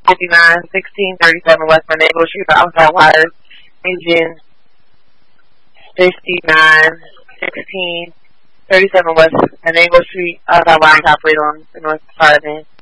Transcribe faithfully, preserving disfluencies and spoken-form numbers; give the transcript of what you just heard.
fifty-nine sixteen thirty-seven West Monaco Street, outside wires, engine fifty-nine sixteen thirty-seven West Monaco Street, outside wires, operator on the north side of the